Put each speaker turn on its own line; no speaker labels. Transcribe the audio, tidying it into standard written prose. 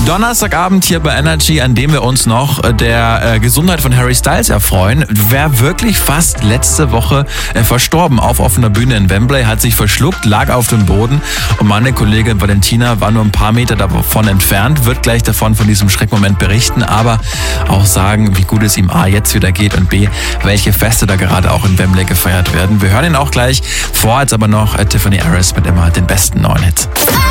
Donnerstagabend hier bei Energy, an dem wir uns noch der Gesundheit von Harry Styles erfreuen. Wer wirklich fast letzte Woche verstorben auf offener Bühne in Wembley, hat sich verschluckt, lag auf dem Boden und meine Kollegin Valentina war nur ein paar Meter davon entfernt, wird gleich von diesem Schreckmoment berichten, aber auch sagen, wie gut es ihm A jetzt wieder geht und B, welche Feste da gerade auch in Wembley gefeiert werden. Wir hören ihn auch gleich, vor jetzt aber noch Tiffany Harris mit immer den besten neuen Hits.